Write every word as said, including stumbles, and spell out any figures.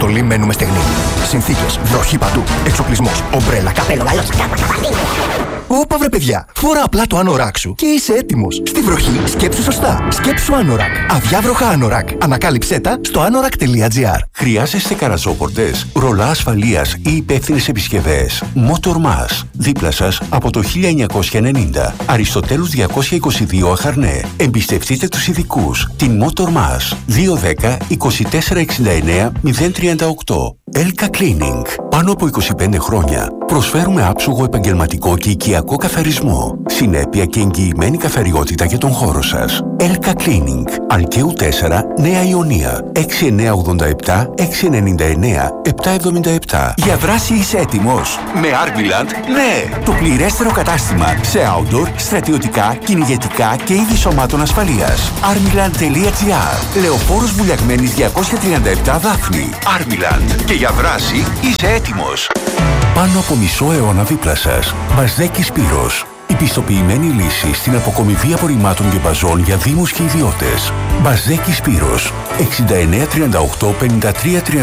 αποστολή μένουμε στεγνοί. Συνθήκες, βροχή παντού, εξοπλισμός, ομπρέλα, καπέλο, γαλλιός, κάπα, καπαλί. Όπα βρε παιδιά, φορά απλά το Anorak σου και είσαι έτοιμος. Στη βροχή σκέψου σωστά. Σκέψου Anorak. Αδιάβροχα Anorak. Ανακάλυψέ τα στο anorak τελεία gr. Χρειάζεστε καραζόπορτες, ρολά ασφαλείας ή υπεύθυνες επισκευές? Motormas. Δίπλα σας από το χίλια εννιακόσια ενενήντα. Αριστοτέλους διακόσια είκοσι δύο Αχαρνέ. Εμπιστευτείτε τους ειδικούς. Την Motormas. δύο δέκα είκοσι τέσσερα εξήντα εννέα μηδέν τριάντα οκτώ. Elka Cleaning. Πάνω από είκοσι πέντε χρόνια προσφέρουμε άψογο επαγγελματικό και οικιακό καθαρισμό, συνέπεια και εγγυημένη καθαριότητα για τον χώρο σας. Elka Cleaning. Αλκαίου τέσσερα, Νέα Ιωνία. έξι εννιά ογδόντα επτά έξι εννιά εννέα επτά εβδομήντα επτά. Για δράση είσαι έτοιμος? Με Armiland, ναι! Το πληρέστερο κατάστημα σε outdoor, στρατιωτικά, κυνηγετικά και είδη σωμάτων ασφαλείας. armiland τελεία gr. Λεωφόρος Βουλιαγμένης διακόσια τριάντα επτά Δάφνη. Armiland. Και για δράση είσαι έτοιμος. Πάνω από μισό αιώνα δίπλα σας. Μπαζδέκη Σπύρος. Η πιστοποιημένη λύση στην αποκομιδή απορριμμάτων και μπαζών για δήμους και ιδιώτες. Μπαζδέκη Σπύρος. εξήντα εννέα τριάντα οκτώ πενήντα τρία τριάντα